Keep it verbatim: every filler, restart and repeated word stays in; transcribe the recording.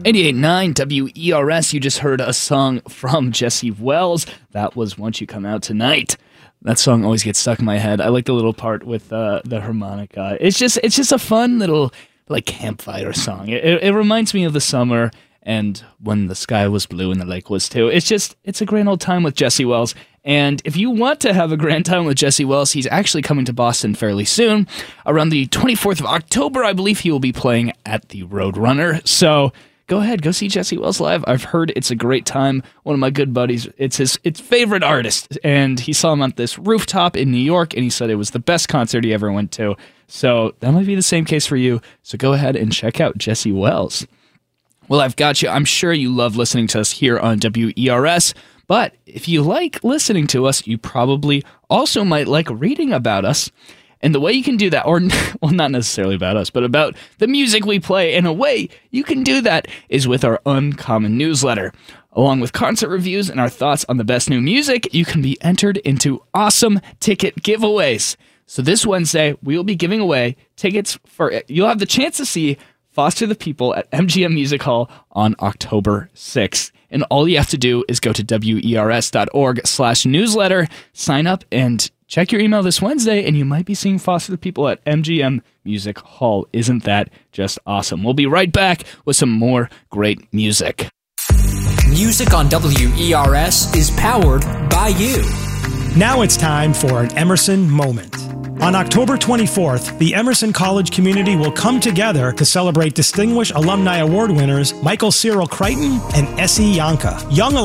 eighty-eight point nine W E R S, you just heard a song from Jesse Wells. That was Won't You Come Out Tonight. That song always gets stuck in my head. I like the little part with uh, the harmonica. It's just it's just a fun little like campfire song. It, it, it reminds me of the summer and when the sky was blue and the lake was too. It's just, it's a grand old time with Jesse Wells. And if you want to have a grand time with Jesse Wells, he's actually coming to Boston fairly soon. Around the twenty-fourth of October, I believe he will be playing at the Roadrunner. So go ahead, go see Jesse Wells live. I've heard it's a great time. One of my good buddies, it's his it's favorite artist. And he saw him on this rooftop in New York, and he said it was the best concert he ever went to. So that might be the same case for you. So go ahead and check out Jesse Wells. Well, I've got you. I'm sure you love listening to us here on W E R S. But if you like listening to us, you probably also might like reading about us. And the way you can do that, or, well, not necessarily about us, but about the music we play, in a way you can do that is with our Uncommon newsletter. Along with concert reviews and our thoughts on the best new music, you can be entered into awesome ticket giveaways. So this Wednesday, we will be giving away tickets for, you'll have the chance to see Foster the People at M G M Music Hall on October sixth. And all you have to do is go to wers.org slash newsletter, sign up, and check your email this Wednesday, and you might be seeing Foster the People at M G M Music Hall. Isn't that just awesome? We'll be right back with some more great music. Music on W E R S is powered by you. Now it's time for an Emerson Moment. On October twenty-fourth, the Emerson College community will come together to celebrate Distinguished Alumni Award winners Michael Cyril Crichton and Essie Yanka. Young